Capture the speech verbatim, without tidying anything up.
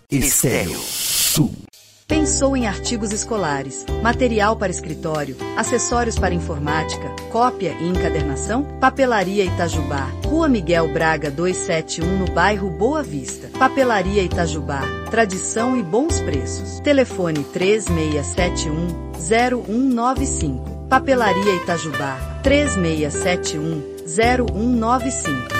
Estéreo Sul. Pensou em artigos escolares, material para escritório, acessórios para informática, cópia e encadernação? Papelaria Itajubá, Rua Miguel Braga duzentos e setenta e um, no bairro Boa Vista. Papelaria Itajubá, tradição e bons preços. Telefone três seis sete um, zero um nove cinco. Papelaria Itajubá, três seis sete um, zero um nove cinco.